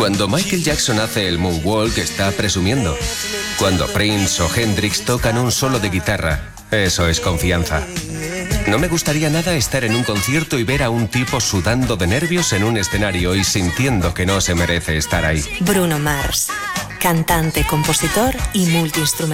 Cuando Michael Jackson hace el moonwalk está presumiendo. Cuando Prince o Hendrix tocan un solo de guitarra, eso es confianza. No me gustaría nada estar en un concierto y ver a un tipo sudando de nervios en un escenario y sintiendo que no se merece estar ahí. Bruno Mars, cantante, compositor y multiinstrumentista.